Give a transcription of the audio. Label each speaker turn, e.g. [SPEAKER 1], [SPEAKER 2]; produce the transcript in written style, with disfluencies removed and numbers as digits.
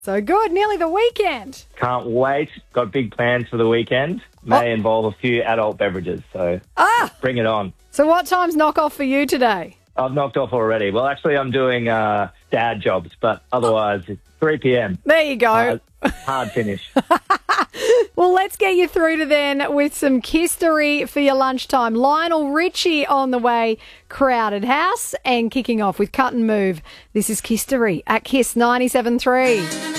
[SPEAKER 1] So good. Nearly the weekend.
[SPEAKER 2] Can't wait. Got big plans for the weekend. May involve a few adult beverages, so bring it on.
[SPEAKER 1] So what time's knock off for you today?
[SPEAKER 2] I've knocked off already. Well, actually, I'm doing dad jobs, but otherwise it's 3 p.m.
[SPEAKER 1] There you go.
[SPEAKER 2] Hard finish.
[SPEAKER 1] Well, let's get you through to then with some Kistery for your lunchtime. Lionel Richie on the way, Crowded House, and kicking off with Cut and Move. This is Kistery at Kiss 97.3.